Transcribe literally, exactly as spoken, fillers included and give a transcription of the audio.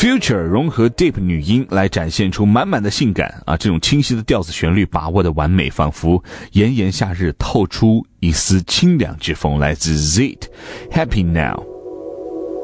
Future 融合 Deep 女音来展现出满满的性感啊！这种清晰的调子旋律把握的完美，仿佛炎炎夏日透出一丝清凉之风。来自 Z Happy Now。